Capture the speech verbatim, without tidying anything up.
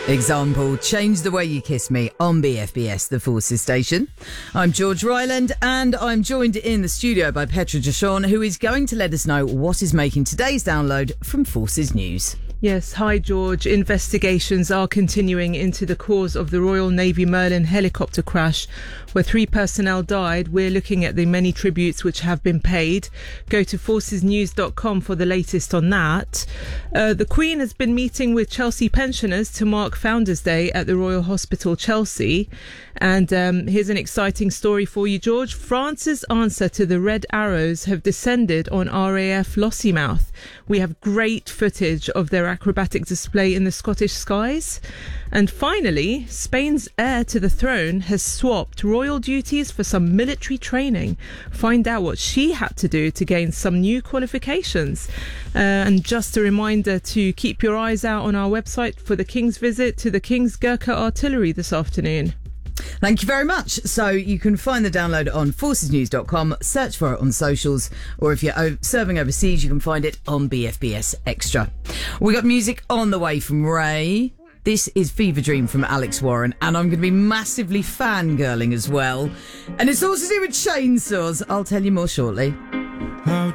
Example, Change the Way You Kiss Me on B F B S, the Forces station. I'm George Ryland, and I'm joined in the studio by Petra Jashon, who is going to let us know what is making today's download from Forces News. Yes, hi George. Investigations are continuing into the cause of the Royal Navy Merlin helicopter crash, where three personnel died. We're looking at the many tributes which have been paid. Go to forces news dot com for the latest on that. Uh, the Queen has been meeting with Chelsea pensioners to mark Founders Day at the Royal Hospital, Chelsea. And um, here's an exciting story for you, George. France's answer to the Red Arrows have descended on R A F Lossiemouth. We have great footage of their acrobatic display in the Scottish skies. And finally, Spain's heir to the throne has swapped royal duties for some military training. Find out what she had to do to gain some new qualifications. Uh, and just a reminder to keep your eyes out on our website for the King's visit to the King's Gurkha Artillery this afternoon. Thank you very much. So you can find the download on forces news dot com, search for it on socials, or if you're o- serving overseas, you can find it on B F B S Extra. We got music on the way from Ray. This is Fever Dream from Alex Warren, and I'm going to be massively fangirling as well. And it's all to do with chainsaws. I'll tell you more shortly.